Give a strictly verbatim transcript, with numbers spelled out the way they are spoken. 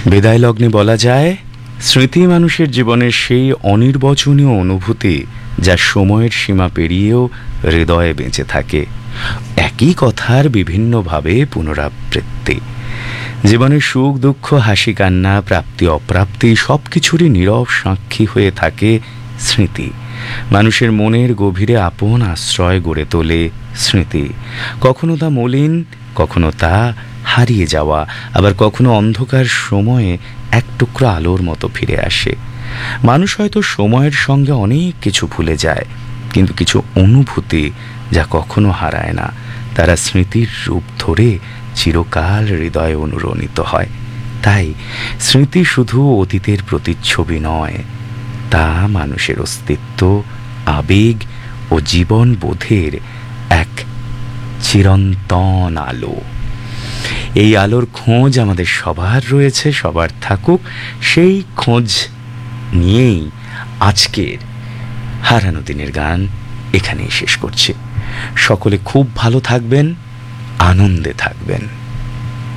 বিদায় লগ্নে বলা যায়, স্মৃতি মানুষের জীবনের সেই অনির্বচনীয় অনুভূতি যা সময়ের সীমা পেরিয়েও হৃদয়ে বেঁচে থাকে। একই কথার বিভিন্নভাবে পুনরাবৃত্তি। জীবনের সুখ দুঃখ, হাসি কান্না, প্রাপ্তি অপ্রাপ্তি সব কিছুরই নীরব সাক্ষী হয়ে থাকে স্মৃতি। মানুষের মনের গভীরে আপন আশ্রয় গড়ে তোলে স্মৃতি। কখনো তা মলিন, কখনো তা হারিয়ে যাওয়া, আবার কখনো অন্ধকার সময়ে এক টুকরো আলোর মতো ফিরে আসে। মানুষ হয়তো সময়ের সঙ্গে অনেক কিছু ভুলে যায়, কিন্তু কিছু অনুভূতি যা কখনো হারায় না, তারা স্মৃতির রূপ ধরে চিরকাল হৃদয়ে অনুরণিত হয়। তাই স্মৃতি শুধু অতীতের প্রতিচ্ছবি নয়, তা মানুষের অস্তিত্ব, আবেগ ও জীবন বোধের এক চিরন্তন আলো। এই আলোর খোঁজ আমাদের সবার রয়েছে, সবার থাকুক। সেই খোঁজ নিয়েই আজকের হারানো দিনের গান এখানেই শেষ করছি। সকলে খুব ভালো থাকবেন, আনন্দে থাকবেন।